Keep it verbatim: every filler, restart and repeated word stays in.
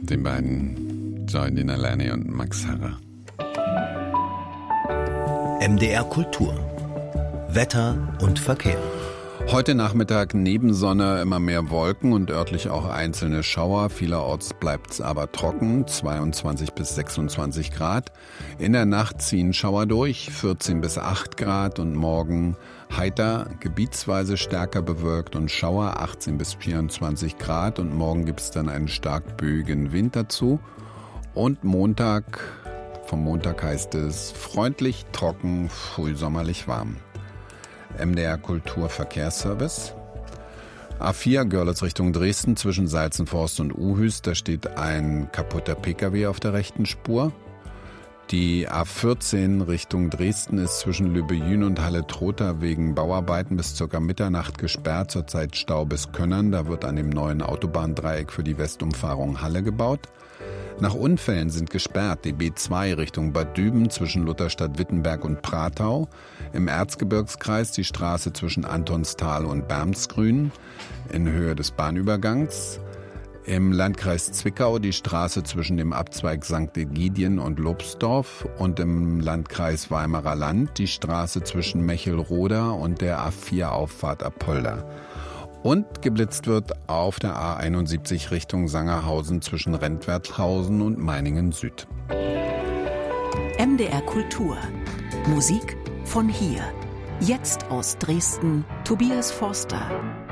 den beiden Joy Dinalani und Max Herre. M D R Kultur. Wetter und Verkehr. Heute Nachmittag neben Sonne immer mehr Wolken und örtlich auch einzelne Schauer. Vielerorts bleibt's aber trocken, zweiundzwanzig bis sechsundzwanzig Grad. In der Nacht ziehen Schauer durch, vierzehn bis acht Grad und morgen heiter, gebietsweise stärker bewölkt und Schauer, achtzehn bis vierundzwanzig Grad. Und morgen gibt's dann einen stark böigen Wind dazu. Und Montag, vom Montag heißt es freundlich, trocken, frühsommerlich warm. M D R Kulturverkehrsservice. A vier Görlitz Richtung Dresden zwischen Salzenforst und Uhüs. Da steht ein kaputter Pkw auf der rechten Spur. Die A vierzehn Richtung Dresden ist zwischen Lübbe-Jün und Halle-Trotha wegen Bauarbeiten bis ca. Mitternacht gesperrt. Zurzeit Stau bis Könnern. Da wird an dem neuen Autobahndreieck für die Westumfahrung Halle gebaut. Nach Unfällen sind gesperrt die B zwei Richtung Bad Düben zwischen Lutherstadt-Wittenberg und Pratau, im Erzgebirgskreis die Straße zwischen Antonstal und Bermsgrün in Höhe des Bahnübergangs, im Landkreis Zwickau die Straße zwischen dem Abzweig Sankt Egidien und Lobsdorf und im Landkreis Weimarer Land die Straße zwischen Mechelroda und der A vier Auffahrt Apolda. Und geblitzt wird auf der A einundsiebzig Richtung Sangerhausen zwischen Rentwerthausen und Meiningen Süd. M D R Kultur. Musik von hier. Jetzt aus Dresden, Tobias Forster.